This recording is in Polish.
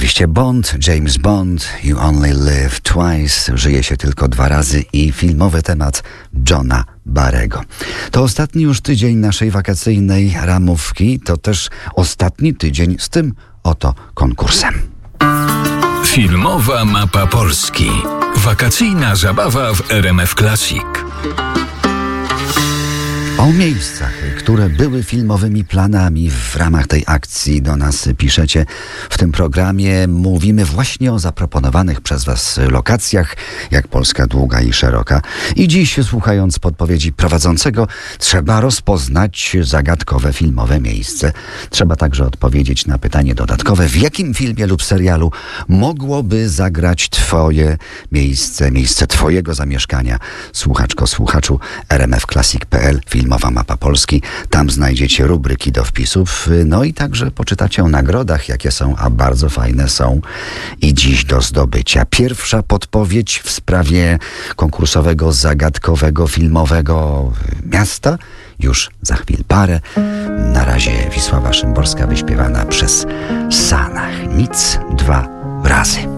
Oczywiście Bond, James Bond, You Only Live Twice, żyje się tylko 2 razy i filmowy temat Johna Barrego. To ostatni już tydzień naszej wakacyjnej ramówki, to też ostatni tydzień z tym oto konkursem. Filmowa mapa Polski. Wakacyjna zabawa w RMF Classic. O miejscach, które były filmowymi planami w ramach tej akcji do nas piszecie. W tym programie mówimy właśnie o zaproponowanych przez Was lokacjach, jak Polska długa i szeroka. I dziś, słuchając podpowiedzi prowadzącego, trzeba rozpoznać zagadkowe filmowe miejsce. Trzeba także odpowiedzieć na pytanie dodatkowe, w jakim filmie lub serialu mogłoby zagrać Twoje miejsce Twojego zamieszkania. Słuchaczko, słuchaczu, rmfclassic.pl, filmowa mapa Polski. Tam znajdziecie rubryki do wpisów, no i także poczytacie o nagrodach, jakie są, a bardzo fajne są i dziś do zdobycia. Pierwsza podpowiedź w sprawie konkursowego, zagadkowego, filmowego miasta. Już za chwilę parę. Na razie Wisława Szymborska wyśpiewana przez Sanach. Nic 2 razy.